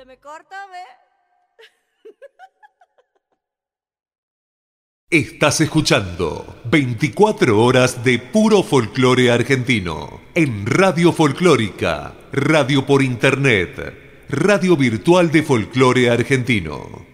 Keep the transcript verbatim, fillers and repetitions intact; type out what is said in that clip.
me corta, ve. Estás escuchando veinticuatro horas de puro folclore argentino en Radio Folclórica, radio por internet, radio virtual de folclore argentino.